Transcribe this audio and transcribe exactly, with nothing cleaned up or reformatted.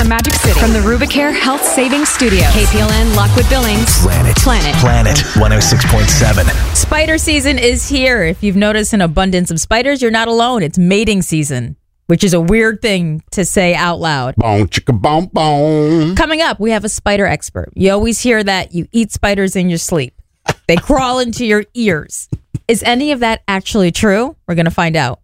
the Magic City. From the Rubicare Health Savings Studio. K P L N, Lockwood Billings. Planet. Planet. Planet one oh six point seven. Spider season is here. If you've noticed an abundance of spiders, you're not alone. It's mating season, which is a weird thing to say out loud. Boom, chicka, boom, boom. Coming up, we have a spider expert. You always hear that you eat spiders in your sleep. They crawl into your ears. Is any of that actually true? We're going to find out.